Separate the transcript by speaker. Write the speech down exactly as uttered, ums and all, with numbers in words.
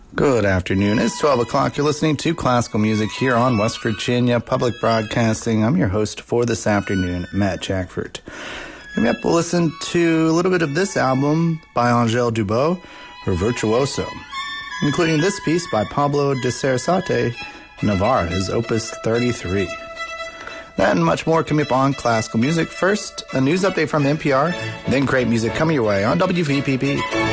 Speaker 1: Good afternoon. It's twelve o'clock. You're listening to classical music here on West Virginia Public Broadcasting. I'm your host for this afternoon, Matt Jackford. Coming up, we'll listen to a little bit of this album by Angèle Dubos, her Virtuoso, including this piece by Pablo de Sarasate Navarre, his Opus thirty-three. That and much more coming up on classical music. First, a news update from N P R, then great music coming your way on W V P P.